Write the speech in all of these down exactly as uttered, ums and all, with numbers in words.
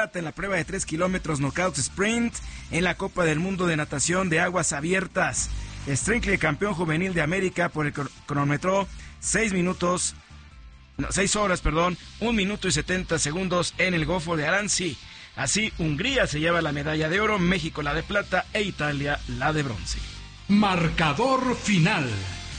plata en la prueba de tres kilómetros knockout sprint en la Copa del Mundo de Natación de Aguas Abiertas. Strickler, campeón juvenil de América por el cronómetro, seis minutos, no, seis horas, perdón, un minuto y setenta segundos en el Golfo de Aranci. Así, Hungría se lleva la medalla de oro, México la de plata e Italia la de bronce. Marcador final.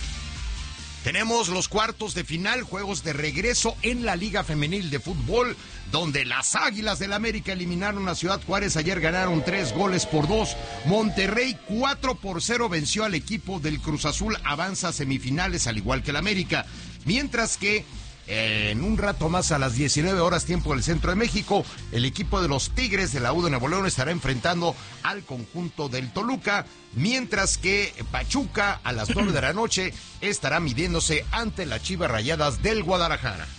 Tenemos los cuartos de final, juegos de regreso en la Liga Femenil de Fútbol, donde las Águilas del América eliminaron a Ciudad Juárez. Ayer ganaron tres goles por dos. Monterrey cuatro por cero venció al equipo del Cruz Azul, avanza a semifinales al igual que el América. Mientras que eh, en un rato más, a las diecinueve horas tiempo del Centro de México, el equipo de los Tigres de la U de Nuevo León estará enfrentando al conjunto del Toluca, mientras que Pachuca a las nueve de la noche estará midiéndose ante las Chivas Rayadas del Guadalajara.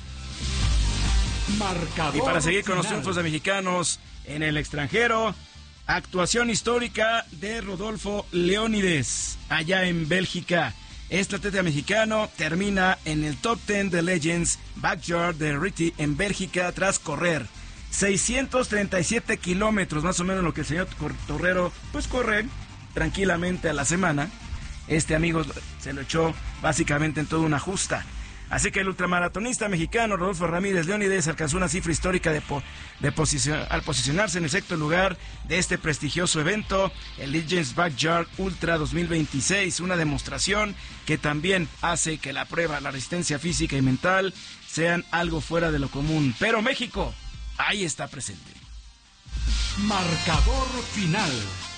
Marcador y para seguir con los triunfos de mexicanos en el extranjero, actuación histórica de Rodolfo Leónides allá en Bélgica. Este atleta mexicano termina en el top diez de Legends Backyard de Ritty en Bélgica tras correr seiscientos treinta y siete kilómetros, más o menos lo que el señor Torrero pues corre tranquilamente a la semana. Este amigo se lo echó básicamente en toda una justa. Así que el ultramaratonista mexicano Rodolfo Ramírez Leónides alcanzó una cifra histórica de, po, de posicion, al posicionarse en el sexto lugar de este prestigioso evento, el Legends Backyard Ultra dos mil veintiséis, una demostración que también hace que la prueba, la resistencia física y mental sean algo fuera de lo común. Pero México, ahí está presente. Marcador final.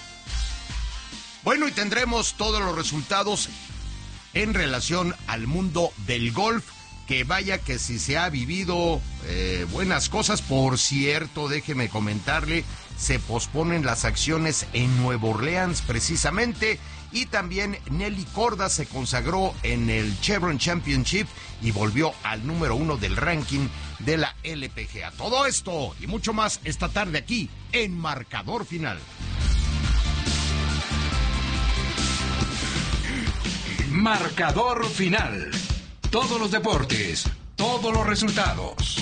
Bueno, y tendremos todos los resultados en relación al mundo del golf, que vaya que si se ha vivido eh, buenas cosas. Por cierto, déjeme comentarle, se posponen las acciones en Nueva Orleans precisamente, y también Nelly Corda se consagró en el Chevron Championship y volvió al número uno del ranking de la L P G A. Todo esto y mucho más esta tarde aquí en Marcador Final. Marcador final. Todos los deportes, todos los resultados.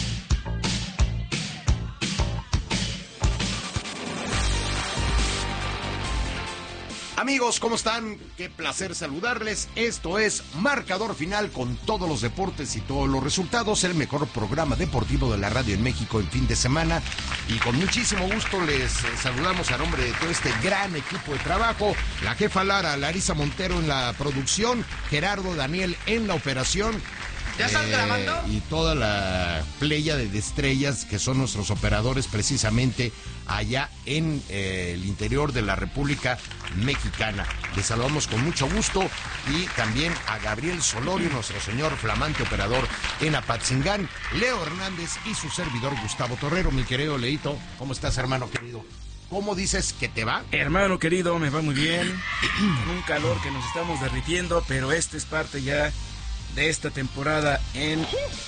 Amigos, ¿cómo están? Qué placer saludarles. Esto es Marcador Final, con todos los deportes y todos los resultados, el mejor programa deportivo de la radio en México en fin de semana. Y con muchísimo gusto les eh, saludamos a nombre de todo este gran equipo de trabajo. La jefa Lara, Larisa Montero en la producción, Gerardo Daniel en la operación. ¿Ya están eh, grabando? Y toda la playa de estrellas que son nuestros operadores precisamente allá en eh, el interior de la República Mexicana. Les saludamos con mucho gusto, y también a Gabriel Solorio, nuestro señor flamante operador en Apatzingán, Leo Hernández y su servidor Gustavo Torrero. Mi querido Leito, ¿cómo estás, hermano querido? ¿Cómo dices que te va? Hermano querido, me va muy bien, con un calor que nos estamos derritiendo, pero esta es parte ya de esta temporada en,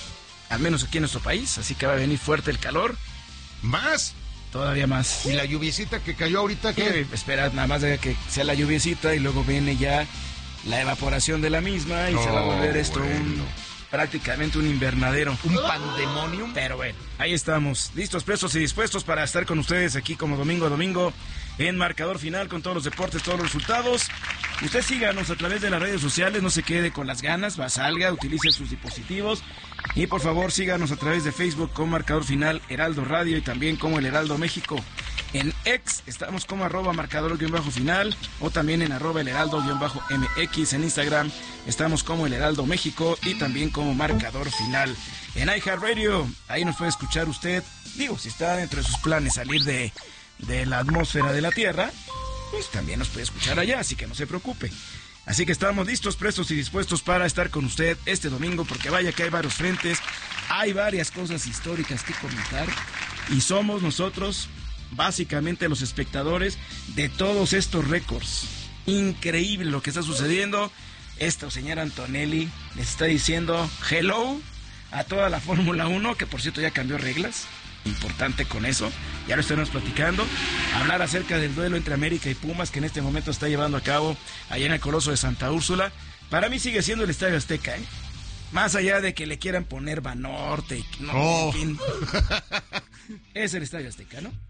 al menos aquí en nuestro país, así que va a venir fuerte el calor. ¿Más? Todavía más. ¿Y la lluviecita que cayó ahorita qué? Eh, espera, nada más de que sea la lluviecita y luego viene ya la evaporación de la misma y no, se va a volver esto bueno. un prácticamente un invernadero. Un pandemonium. Pero bueno, ahí estamos, listos, prestos y dispuestos para estar con ustedes aquí como domingo a domingo en Marcador Final, con todos los deportes, todos los resultados. Usted síganos a través de las redes sociales, no se quede con las ganas, va, salga, utilice sus dispositivos. Y por favor síganos a través de Facebook con Marcador Final Heraldo Radio, y también como el Heraldo México. En X estamos como arroba marcador-final, o también en arroba el heraldo-M X. En Instagram estamos como el Heraldo México y también como Marcador Final. En iHeartRadio, ahí nos puede escuchar usted. Digo, si está dentro de sus planes salir de, de la atmósfera de la Tierra, pues también nos puede escuchar allá, así que no se preocupe. Así que estamos listos, prestos y dispuestos para estar con usted este domingo, porque vaya que hay varios frentes, hay varias cosas históricas que comentar, y somos nosotros básicamente los espectadores de todos estos récords. Increíble lo que está sucediendo. Esta señora Antonelli les está diciendo hello a toda la Fórmula uno, que por cierto ya cambió reglas. Importante con eso, ya lo estamos platicando. Hablar acerca del duelo entre América y Pumas, que en este momento está llevando a cabo allá en el Coloso de Santa Úrsula. Para mí sigue siendo el Estadio Azteca, ¿eh? Más allá de que le quieran poner Banorte y no, oh. en fin, es el Estadio Azteca, ¿no?